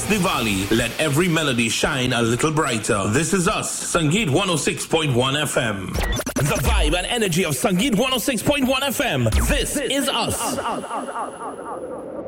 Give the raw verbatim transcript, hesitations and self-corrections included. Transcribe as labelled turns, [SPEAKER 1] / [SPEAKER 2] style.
[SPEAKER 1] Diwali, let every melody shine a little brighter. This is us, Sangeet one oh six point one F M. The vibe and energy of Sangeet one oh six point one F M. This is us.